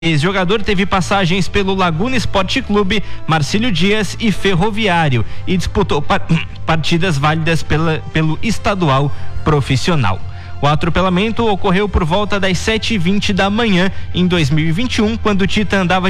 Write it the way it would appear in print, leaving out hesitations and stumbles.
Ex-jogador teve passagens pelo Laguna Esporte Clube, Marcílio Dias e Ferroviário e disputou partidas válidas pelo estadual profissional. O atropelamento ocorreu por volta das 7h20 da manhã em 2021, quando o Tita andava